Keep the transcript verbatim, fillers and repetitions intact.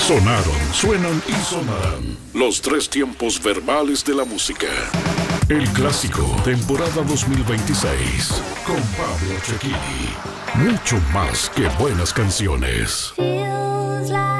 Sonaron, suenan y sonarán los tres tiempos verbales de la música. El clásico, temporada dos mil veintiséis, con Pablo Cecchini. Mucho más que buenas canciones. Feels like